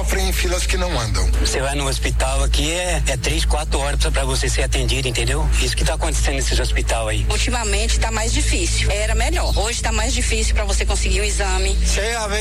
sofrem em filas que não andam. Você vai no hospital aqui, é 3, 4 horas pra você ser atendido, entendeu? Isso que tá acontecendo nesses hospital aí. Ultimamente tá mais difícil. Era melhor. Hoje tá mais difícil pra você conseguir um exame. Você